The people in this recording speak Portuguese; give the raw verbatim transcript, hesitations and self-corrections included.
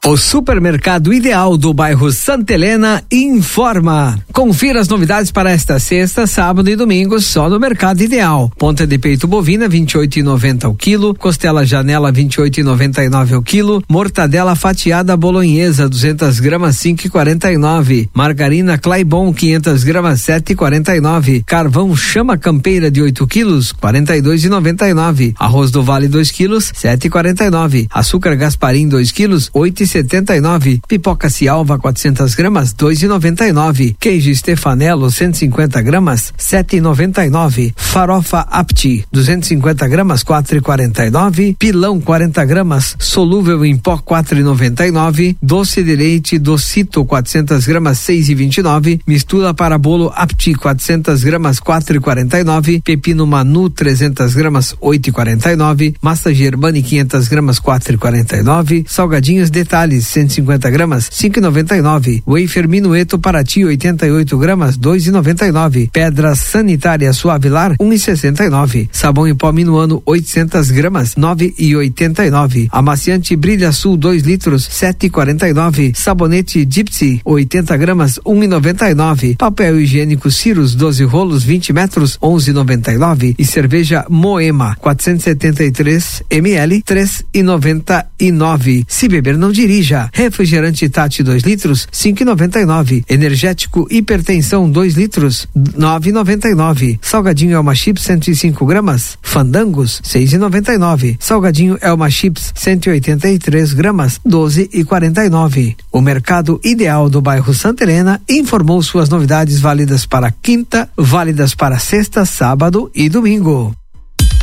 O Supermercado Ideal do bairro Santa Helena informa. Confira as novidades para esta sexta, sábado e domingo só no Mercado Ideal. Ponta de peito bovina vinte e oito e noventa o quilo, costela janela vinte e oito e noventa e nove o quilo, mortadela fatiada bolonhesa duzentas gramas cinco e quarenta e nove, margarina Claibon quinhentas gramas sete e quarenta e nove, carvão Chama Campeira de oito quilos quarenta e dois e noventa e nove, arroz do Vale dois quilos sete e quarenta e nove, açúcar Gasparim dois quilos oito e setenta e nove, pipoca Cialva quatrocentas gramas dois e noventa e nove, queijo Stefanello cento e cinquenta gramas sete e noventa e nove, farofa Apti duzentos e cinquenta gramas quatro e quarenta e nove, pilão quarenta gramas solúvel em pó quatro e noventa e nove, doce de leite Docito quatrocentas gramas seis e vinte e nove, mistura para bolo Apti quatrocentas gramas quatro e quarenta e nove, pepino Manu trezentas gramas oito e quarenta e nove, massa Germani quinhentas gramas quatro e quarenta e nove, salgadinhos Detalhes cento e cinquenta gramas cinco e noventa e nove, wafer Minueto Paraty oitenta e oito gramas dois e noventa e nove, pedra sanitária Suavilar um e sessenta e nove, sabão em pó Minuano oitocentas gramas nove e oitenta e nove, amaciante Brilha Sul dois litros sete e quarenta e nove, sabonete Gypsy oitenta gramas um e noventa e nove, papel higiênico Cirus doze rolos vinte metros onze e noventa e nove e cerveja Moema quatrocentos e setenta e três mililitros três e noventa e nove. Se beber não dirija. Refrigerante Tati dois litros cinco e noventa e nove, energético Hipertensão dois litros nove e noventa e nove, salgadinho Elma Chips cento e cinco gramas Fandangos seis e noventa e nove, salgadinho Elma Chips cento e oitenta e três gramas doze e quarenta e nove. O Mercado Ideal do bairro Santa Helena informou suas novidades válidas para quinta, válidas para sexta, sábado e domingo.